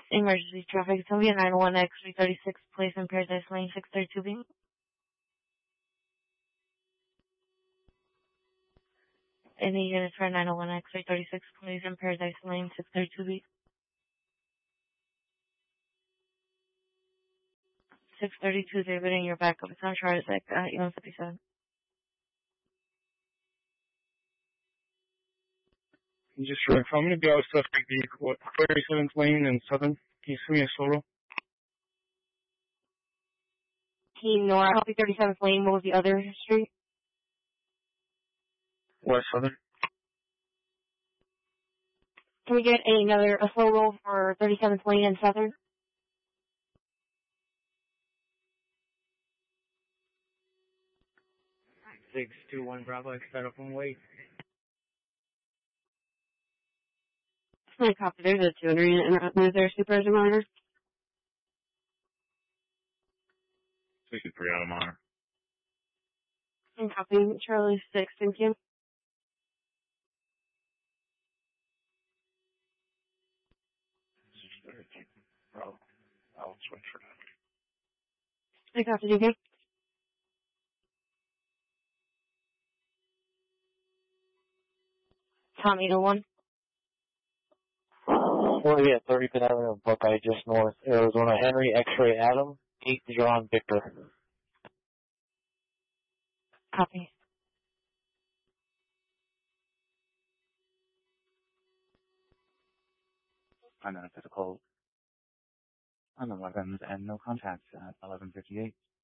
Emergency traffic, Sylvia 901X 336, place in Paradise Lane 632B. Any units for 901X 336, place in Paradise Lane 632B. 632, David, in your backup. It's on Charlotte Deck at 157. Just sure. I'm going to be out of suspect vehicle at 37th Lane and Southern. Can you send me a solo? Team Nora, copy 37th Lane. What was the other street? West Southern. Can we get a slow roll for 37th Lane and Southern? 621 Bravo, expect up and wait. I copy. There's a 200 unit. Is there a supervisor monitor? 63 out of monitor. And copy. Charlie 6, thank you. Bravo. I'll switch for that. I copy, thank you. Tom 801. Florida at 35th Avenue, Buckeye, just north. Arizona, Henry, X-ray, Adam, 8 John, Victor. Copy. I'm at a physical on the weapons and no contacts at 11:58.